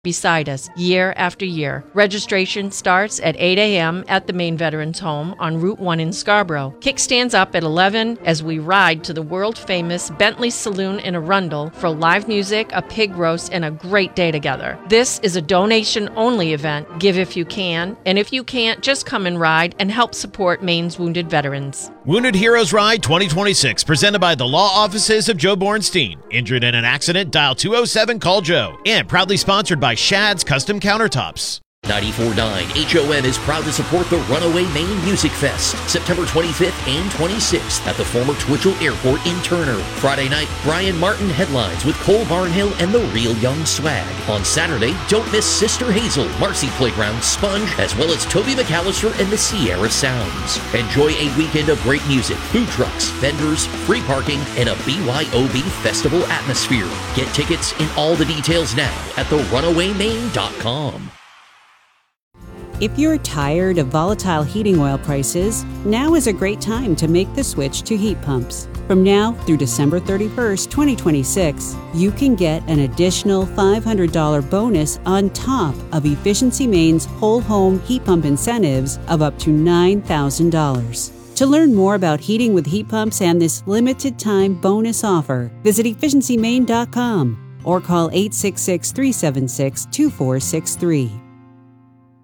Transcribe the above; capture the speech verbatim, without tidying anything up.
beside us year after year. Registration starts at eight a.m. at the Maine Veterans Home on Route one in Scarborough. Kickstands up at eleven as we ride to the world-famous Bentley Saloon in Arundel for live music, a pig roast, and a great day together. This is a donation-only event. Give if you can, and if you can't, just come and ride and help support Maine's wounded veterans. Wounded Heroes Ride twenty twenty-six, presented by the law offices of Joe Bornstein. Injured in an accident? Dial two oh seven, call Joe. And proudly sponsored by Shad's Custom Countertops. ninety-four point nine H O M is proud to support the Runaway Maine Music Fest, September twenty-fifth and twenty-sixth at the former Twitchell Airport in Turner. Friday night, Brian Martin headlines with Cole Barnhill and the Real Young Swag. On Saturday, don't miss Sister Hazel, Marcy Playground, Sponge, as well as Toby McAllister and the Sierra Sounds. Enjoy a weekend of great music, food trucks, vendors, free parking, and a B Y O B festival atmosphere. Get tickets and all the details now at the runaway maine dot com. If you're tired of volatile heating oil prices, now is a great time to make the switch to heat pumps. From now through December thirty-first, twenty twenty-six, you can get an additional five hundred dollars bonus on top of Efficiency Maine's whole home heat pump incentives of up to nine thousand dollars. To learn more about heating with heat pumps and this limited time bonus offer, visit efficiency maine dot com or call eight six six, three seven six, two four six three.